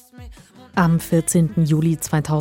Am 14. Juli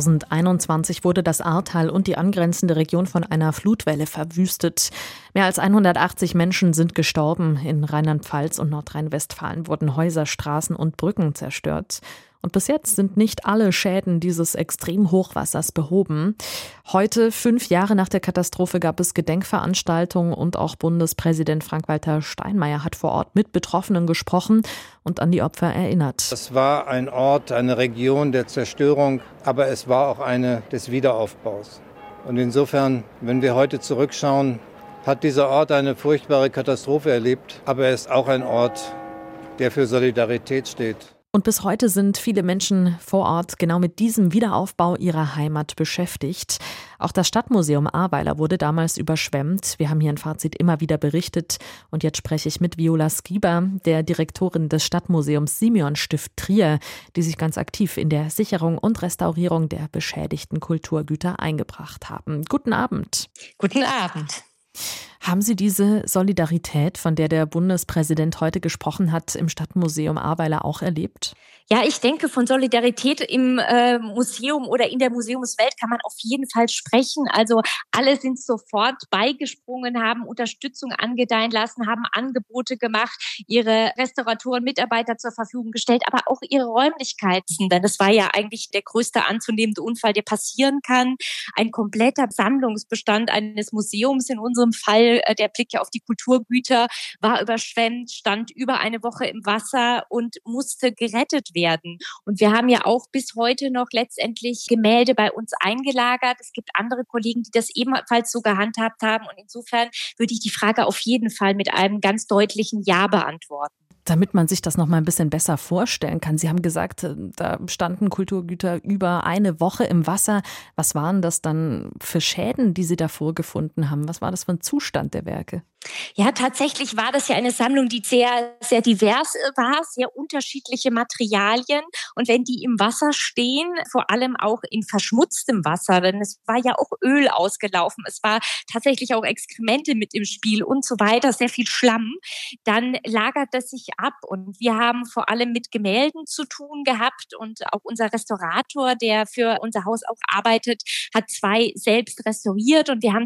2021 wurde das Ahrtal und die angrenzende Region von einer Flutwelle verwüstet. Mehr als 180 Menschen sind gestorben. In Rheinland-Pfalz und Nordrhein-Westfalen wurden Häuser, Straßen und Brücken zerstört. Und bis jetzt sind nicht alle Schäden dieses Extremhochwassers behoben. Heute, 5 Jahre nach der Katastrophe, gab es Gedenkveranstaltungen und auch Bundespräsident Frank-Walter Steinmeier hat vor Ort mit Betroffenen gesprochen und an die Opfer erinnert. Es war ein Ort, eine Region der Zerstörung, aber es war auch eine des Wiederaufbaus. Und insofern, wenn wir heute zurückschauen, hat dieser Ort eine furchtbare Katastrophe erlebt, aber er ist auch ein Ort, der für Solidarität steht. Und bis heute sind viele Menschen vor Ort genau mit diesem Wiederaufbau ihrer Heimat beschäftigt. Auch das Stadtmuseum Ahrweiler wurde damals überschwemmt. Wir haben hier ein Fazit immer wieder berichtet. Und jetzt spreche ich mit Viola Skieber, der Direktorin des Stadtmuseums Simeon-Stift Trier, die sich ganz aktiv in der Sicherung und Restaurierung der beschädigten Kulturgüter eingebracht haben. Guten Abend. Guten Abend. Haben Sie diese Solidarität, von der der Bundespräsident heute gesprochen hat, im Stadtmuseum Ahrweiler auch erlebt? Ja, ich denke, von Solidarität im Museum oder in der Museumswelt kann man auf jeden Fall sprechen. Also alle sind sofort beigesprungen, haben Unterstützung angedeihen lassen, haben Angebote gemacht, ihre Restauratoren, Mitarbeiter zur Verfügung gestellt, aber auch ihre Räumlichkeiten. Denn das war ja eigentlich der größte anzunehmende Unfall, der passieren kann. Ein kompletter Sammlungsbestand eines Museums, in unserem Fall der Blick ja auf die Kulturgüter, war überschwemmt, stand über eine Woche im Wasser und musste gerettet werden. Und wir haben ja auch bis heute noch letztendlich Gemälde bei uns eingelagert. Es gibt andere Kollegen, die das ebenfalls so gehandhabt haben. Und insofern würde ich die Frage auf jeden Fall mit einem ganz deutlichen Ja beantworten. Damit man sich das noch mal ein bisschen besser vorstellen kann. Sie haben gesagt, da standen Kulturgüter über eine Woche im Wasser. Was waren das dann für Schäden, die Sie da vorgefunden haben? Was war das für ein Zustand der Werke? Ja, tatsächlich war das ja eine Sammlung, die sehr, sehr divers war, sehr unterschiedliche Materialien. Und wenn die im Wasser stehen, vor allem auch in verschmutztem Wasser, denn es war ja auch Öl ausgelaufen, es war tatsächlich auch Exkremente mit im Spiel und so weiter, sehr viel Schlamm, dann lagert das sich ab. Und wir haben vor allem mit Gemälden zu tun gehabt und auch unser Restaurator, der für unser Haus auch arbeitet, hat 2 selbst restauriert und wir haben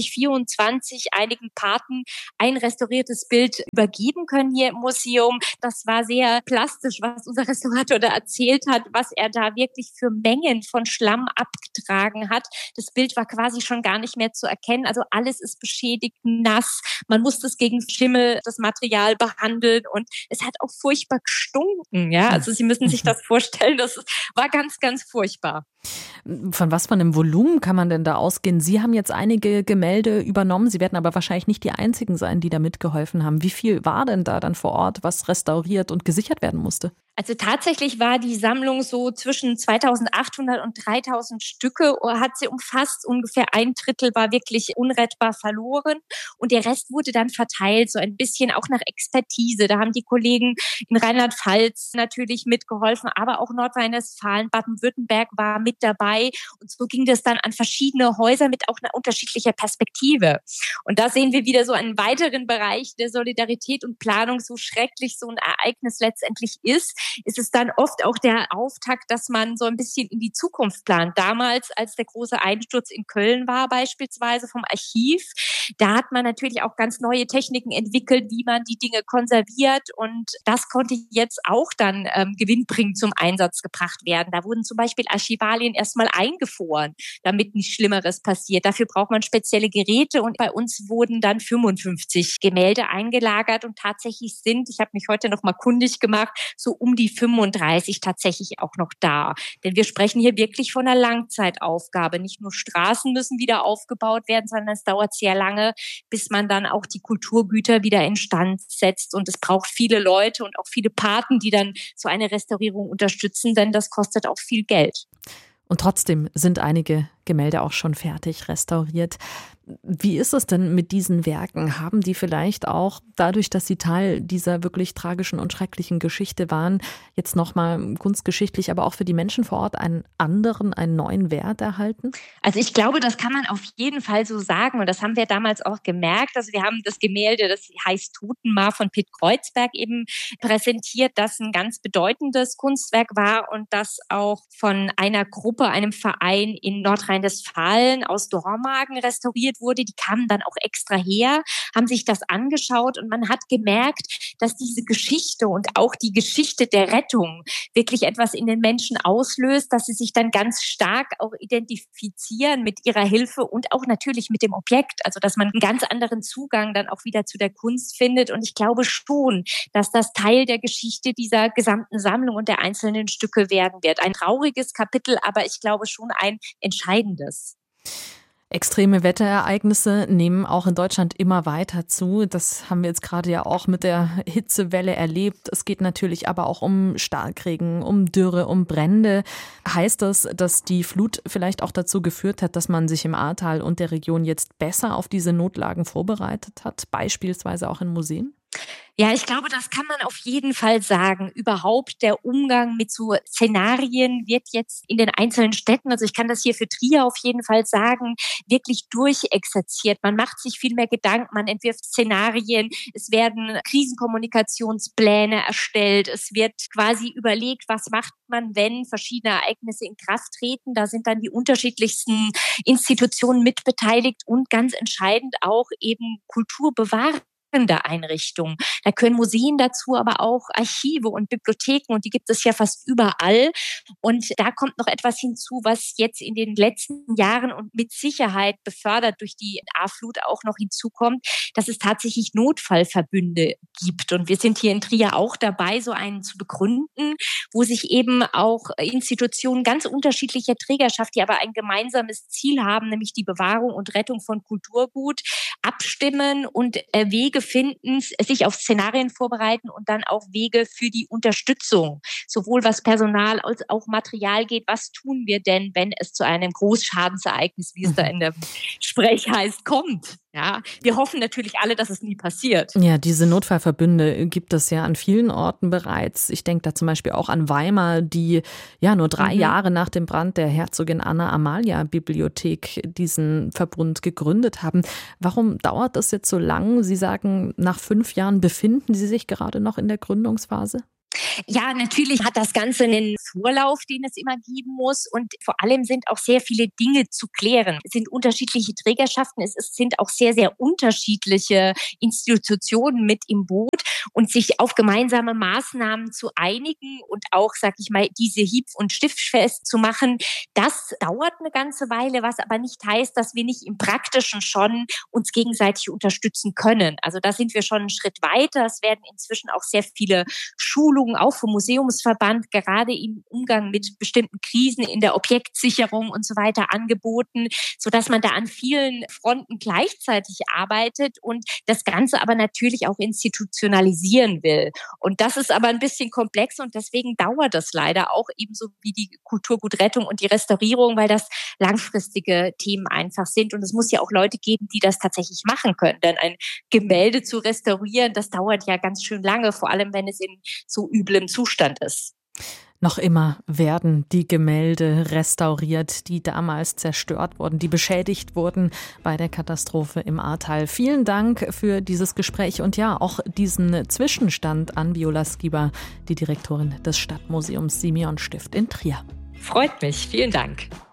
2024 einigen Paten ein restauriertes Bild übergeben können hier im Museum. Das war sehr plastisch, was unser Restaurator da erzählt hat, was er da wirklich für Mengen von Schlamm abgetragen hat. Das Bild war quasi schon gar nicht mehr zu erkennen. Also alles ist beschädigt, nass. Man musste es gegen Schimmel, das Material behandeln und es hat auch furchtbar gestunken. Ja, also Sie müssen sich das vorstellen. Das war ganz, ganz furchtbar. Von was für einem Volumen kann man denn da ausgehen? Sie haben jetzt einige Gemälde übernommen. Sie werden aber wahrscheinlich nicht die einzigen sein, die da mitgeholfen haben. Wie viel war denn da dann vor Ort, was restauriert und gesichert werden musste? Also tatsächlich war die Sammlung so zwischen 2.800 und 3.000 Stücke, hat sie umfasst. Ungefähr 1/3 war wirklich unrettbar verloren und der Rest wurde dann verteilt, so ein bisschen auch nach Expertise. Da haben die Kollegen in Rheinland-Pfalz natürlich mitgeholfen, aber auch Nordrhein-Westfalen, Baden-Württemberg war mit dabei und so ging das dann an verschiedene Häuser mit auch einer unterschiedlicher Perspektive. Und da sehen wir wieder so einen weiteren Bereich der Solidarität und Planung, so schrecklich so ein Ereignis letztendlich ist es dann oft auch der Auftakt, dass man so ein bisschen in die Zukunft plant. Damals, als der große Einsturz in Köln war, beispielsweise vom Archiv, da hat man natürlich auch ganz neue Techniken entwickelt, wie man die Dinge konserviert und das konnte jetzt auch dann gewinnbringend zum Einsatz gebracht werden. Da wurden zum Beispiel Archivalien erstmal eingefroren, damit nichts Schlimmeres passiert. Dafür braucht man spezielle Geräte und bei uns wurden dann 55 Gemälde eingelagert und tatsächlich ich habe mich heute noch mal kundig gemacht, so um die 35 tatsächlich auch noch da. Denn wir sprechen hier wirklich von einer Langzeitaufgabe. Nicht nur Straßen müssen wieder aufgebaut werden, sondern es dauert sehr lange, bis man dann auch die Kulturgüter wieder instand setzt. Und es braucht viele Leute und auch viele Paten, die dann so eine Restaurierung unterstützen, denn das kostet auch viel Geld. Und trotzdem sind einige Gemälde auch schon fertig restauriert. Wie ist es denn mit diesen Werken? Haben die vielleicht auch dadurch, dass sie Teil dieser wirklich tragischen und schrecklichen Geschichte waren, jetzt nochmal kunstgeschichtlich, aber auch für die Menschen vor Ort einen neuen Wert erhalten? Also ich glaube, das kann man auf jeden Fall so sagen und das haben wir damals auch gemerkt. Also wir haben das Gemälde, das heißt Totenmar von Piet Kreuzberg eben präsentiert, das ein ganz bedeutendes Kunstwerk war und das auch von einer Gruppe, einem Verein in Nordrhein-Westfalen aus Dormagen restauriert wurde. Die kamen dann auch extra her, haben sich das angeschaut und man hat gemerkt, dass diese Geschichte und auch die Geschichte der Rettung wirklich etwas in den Menschen auslöst, dass sie sich dann ganz stark auch identifizieren mit ihrer Hilfe und auch natürlich mit dem Objekt. Also dass man einen ganz anderen Zugang dann auch wieder zu der Kunst findet. Und ich glaube schon, dass das Teil der Geschichte dieser gesamten Sammlung und der einzelnen Stücke werden wird. Ein trauriges Kapitel, aber ich glaube schon ein entscheidendes. Extreme Wetterereignisse nehmen auch in Deutschland immer weiter zu. Das haben wir jetzt gerade ja auch mit der Hitzewelle erlebt. Es geht natürlich aber auch um Starkregen, um Dürre, um Brände. Heißt das, dass die Flut vielleicht auch dazu geführt hat, dass man sich im Ahrtal und der Region jetzt besser auf diese Notlagen vorbereitet hat, beispielsweise auch in Museen? Ja, ich glaube, das kann man auf jeden Fall sagen. Überhaupt der Umgang mit so Szenarien wird jetzt in den einzelnen Städten, also ich kann das hier für Trier auf jeden Fall sagen, wirklich durchexerziert. Man macht sich viel mehr Gedanken, man entwirft Szenarien, es werden Krisenkommunikationspläne erstellt, es wird quasi überlegt, was macht man, wenn verschiedene Ereignisse in Kraft treten. Da sind dann die unterschiedlichsten Institutionen mitbeteiligt und ganz entscheidend auch eben Kulturbewahrende Einrichtungen. Da können Museen dazu, aber auch Archive und Bibliotheken und die gibt es ja fast überall. Und da kommt noch etwas hinzu, was jetzt in den letzten Jahren und mit Sicherheit befördert durch die A-Flut auch noch hinzukommt, dass es tatsächlich Notfallverbünde gibt. Und wir sind hier in Trier auch dabei, so einen zu begründen, wo sich eben auch Institutionen ganz unterschiedlicher Trägerschaft, die aber ein gemeinsames Ziel haben, nämlich die Bewahrung und Rettung von Kulturgut, abstimmen und Wege finden, sich auf Szenarien vorbereiten und dann auch Wege für die Unterstützung, sowohl was Personal als auch Material geht. Was tun wir denn, wenn es zu einem Großschadensereignis, wie es da in der Sprech heißt, kommt? Ja, wir hoffen natürlich alle, dass es nie passiert. Ja, diese Notfallverbünde gibt es ja an vielen Orten bereits. Ich denke da zum Beispiel auch an Weimar, die ja nur 3 Jahre nach dem Brand der Herzogin Anna Amalia Bibliothek diesen Verbund gegründet haben. Warum dauert das jetzt so lang? Sie sagen, nach 5 Jahren befinden Sie sich gerade noch in der Gründungsphase? Ja, natürlich hat das Ganze einen Vorlauf, den es immer geben muss. Und vor allem sind auch sehr viele Dinge zu klären. Es sind unterschiedliche Trägerschaften. Es sind auch sehr, sehr unterschiedliche Institutionen mit im Boot. Und sich auf gemeinsame Maßnahmen zu einigen und auch, sag ich mal, diese hieb- und stiftfest zu machen, das dauert eine ganze Weile, was aber nicht heißt, dass wir nicht im Praktischen schon uns gegenseitig unterstützen können. Also da sind wir schon einen Schritt weiter. Es werden inzwischen auch sehr viele Schulungen, auch vom Museumsverband, gerade im Umgang mit bestimmten Krisen in der Objektsicherung und so weiter angeboten, sodass man da an vielen Fronten gleichzeitig arbeitet und das Ganze aber natürlich auch institutionalisieren will. Und das ist aber ein bisschen komplex und deswegen dauert das leider auch ebenso wie die Kulturgutrettung und die Restaurierung, weil das langfristige Themen einfach sind. Und es muss ja auch Leute geben, die das tatsächlich machen können. Denn ein Gemälde zu restaurieren, das dauert ja ganz schön lange, vor allem wenn es in so üblem Zustand ist. Noch immer werden die Gemälde restauriert, die damals zerstört wurden, die beschädigt wurden bei der Katastrophe im Ahrtal. Vielen Dank für dieses Gespräch und ja, auch diesen Zwischenstand an Viola Skiba, die Direktorin des Stadtmuseums Simeon Stift in Trier. Freut mich. Vielen Dank.